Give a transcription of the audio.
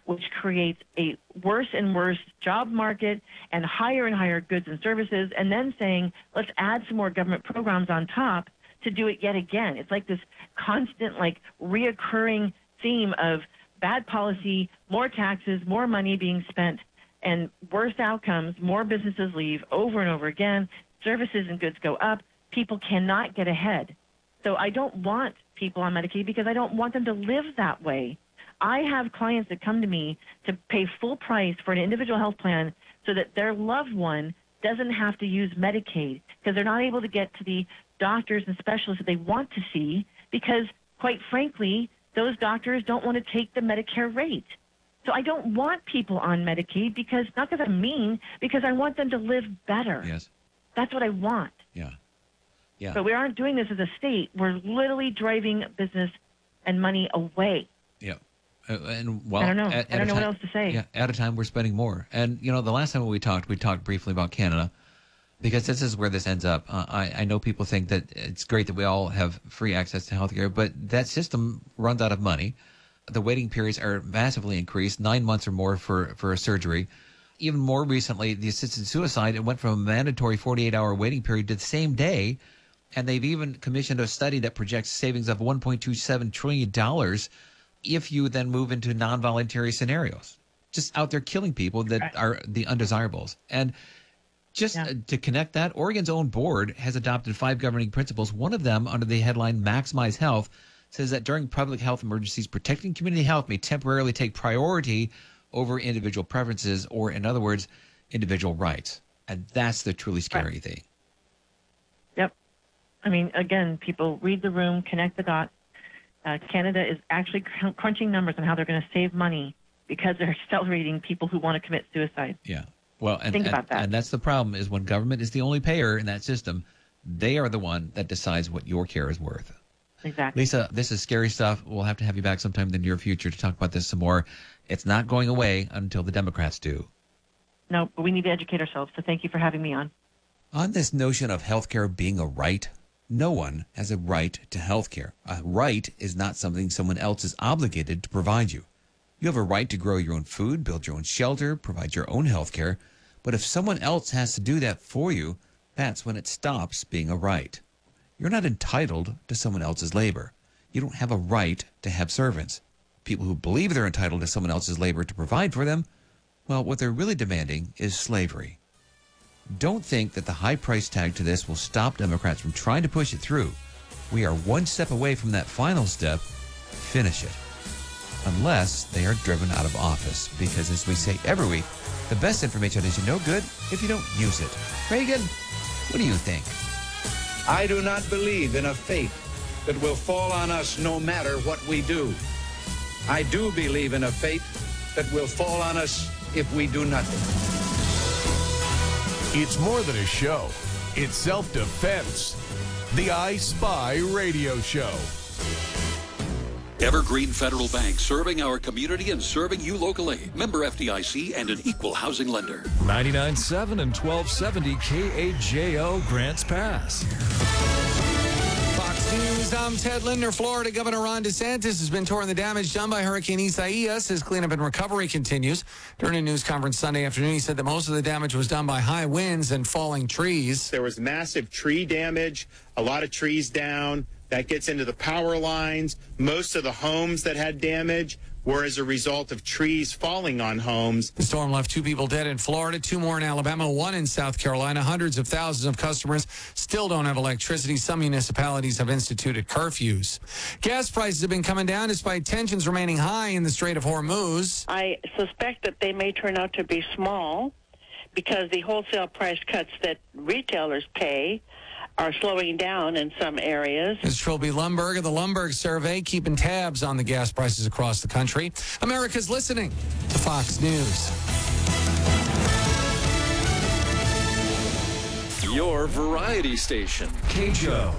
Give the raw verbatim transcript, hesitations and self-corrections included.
which creates a worse and worse job market and higher and higher goods and services, and then saying, let's add some more government programs on top to do it yet again. It's like this constant, like, reoccurring theme of bad policy, more taxes, more money being spent, and worse outcomes, more businesses leave over and over again, services and goods go up, people cannot get ahead. So I don't want people on Medicaid because I don't want them to live that way. I have clients that come to me to pay full price for an individual health plan so that their loved one doesn't have to use Medicaid because they're not able to get to the doctors and specialists that they want to see because, quite frankly, those doctors don't want to take the Medicare rate. So I don't want people on Medicaid because, not because I'm mean, because I want them to live better. Yes. That's what I want. Yeah. Yeah. But we aren't doing this as a state. We're literally driving business and money away. Yeah. Uh, and well, I don't know. At, I don't at know time, what else to say. Yeah, at a time we're spending more. And, you know, the last time we talked, we talked briefly about Canada because this is where this ends up. Uh, I, I know people think that it's great that we all have free access to health care, but that system runs out of money. The waiting periods are massively increased, nine months or more for, for a surgery. Even more recently, the assisted suicide, it went from a mandatory forty-eight hour waiting period to the same day. And they've even commissioned a study that projects savings of one point two seven trillion dollars if you then move into non-voluntary scenarios. Just out there killing people that right. are the undesirables. And just yeah. to connect that, Oregon's own board has adopted five governing principles. One of them, under the headline Maximize Health, says that during public health emergencies, protecting community health may temporarily take priority over individual preferences, or in other words, individual rights. And that's the truly scary right. thing. Yep. I mean, again, people read the room, connect the dots. Uh, Canada is actually cr- crunching numbers on how they're going to save money because they're accelerating people who want to commit suicide. Yeah. Well, and, Think and, about that. And that's the problem is when government is the only payer in that system, they are the one that decides what your care is worth. Exactly. Lisa, this is scary stuff. We'll have to have you back sometime in the near future to talk about this some more. It's not going away until the Democrats do. No, but we need to educate ourselves. So thank you for having me on. On this notion of healthcare being a right, no one has a right to healthcare. A right is not something someone else is obligated to provide you. You have a right to grow your own food, build your own shelter, provide your own healthcare. But if someone else has to do that for you, that's when it stops being a right. You're not entitled to someone else's labor. You don't have a right to have servants. People who believe they're entitled to someone else's labor to provide for them, well, what they're really demanding is slavery. Don't think that the high price tag to this will stop Democrats from trying to push it through. We are one step away from that final step. Finish it. Unless they are driven out of office. Because as we say every week, the best information is no good if you don't use it. Reagan, what do you think? I do not believe in a fate that will fall on us no matter what we do. I do believe in a fate that will fall on us if we do nothing. It's more than a show. It's self-defense. The I Spy Radio Show. Evergreen Federal Bank, serving our community and serving you locally. Member F D I C and an equal housing lender. ninety-nine point seven and twelve seventy K A J O Grants Pass. Fox News, I'm Ted Linder. Florida Governor Ron DeSantis has been touring the damage done by Hurricane Isaias as cleanup and recovery continues. During a news conference Sunday afternoon, he said that most of the damage was done by high winds and falling trees. There was massive tree damage, a lot of trees down. That gets into the power lines. Most of the homes that had damage were as a result of trees falling on homes. The storm left two people dead in Florida, two more in Alabama, one in South Carolina. Hundreds of thousands of customers still don't have electricity. Some municipalities have instituted curfews. Gas prices have been coming down despite tensions remaining high in the Strait of Hormuz. I suspect that they may turn out to be small because the wholesale price cuts that retailers pay are slowing down in some areas. This is Trilby Lundberg of the Lundberg Survey, keeping tabs on the gas prices across the country. America's listening to Fox News. Your variety station. K J O.